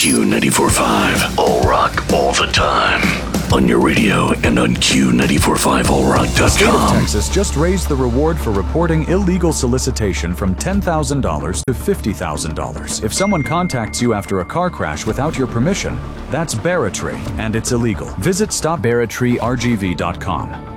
Q94.5 All Rock all the time. On your radio and on Q945allrock.com. The state of Texas just raised the reward for reporting illegal solicitation from $10,000 to $50,000. If someone contacts you after a car crash without your permission, that's barratry, and it's illegal. Visit stopbarratreergv.com.